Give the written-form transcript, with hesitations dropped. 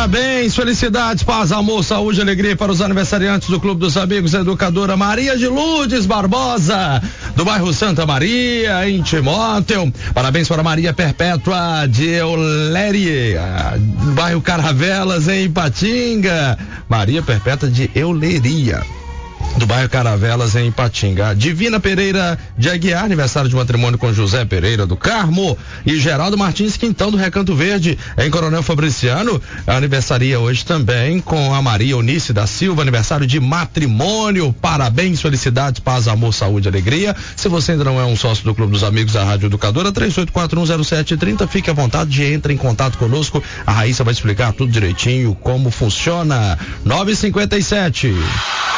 Parabéns, felicidades, paz, amor, saúde e alegria para os aniversariantes do Clube dos Amigos, a educadora Maria de Lourdes Barbosa, do bairro Santa Maria, em Timóteo. Parabéns para Maria Perpétua de Euléria, do bairro Caravelas, em Ipatinga. Maria Perpétua de Euléria, do bairro Caravelas, em Ipatinga. Divina Pereira de Aguiar, aniversário de matrimônio com José Pereira do Carmo. E Geraldo Martins Quintão, do Recanto Verde, em Coronel Fabriciano, aniversaria hoje também com a Maria Eunice da Silva, aniversário de matrimônio. Parabéns, felicidades, paz, amor, saúde e alegria. Se você ainda não é um sócio do Clube dos Amigos da Rádio Educadora, 38410730, fique à vontade de entrar em contato conosco. A Raíssa vai explicar tudo direitinho, como funciona. 9h57.